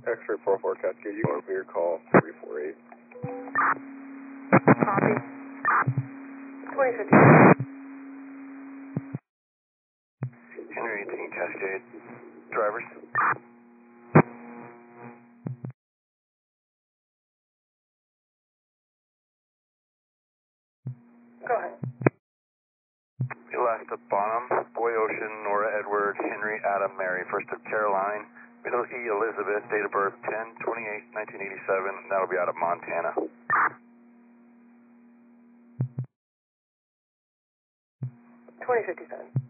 X-ray 44 Cascade, you over here, call 348. Copy. 2050. Henry 18 Cascade. Drivers? Go ahead. Last of Bonham, Boy Ocean, Nora Edward, Henry Adam Mary, first of Caroline, middle E Elizabeth, date of birth 10/28/1987, that'll be out of Montana. 2057.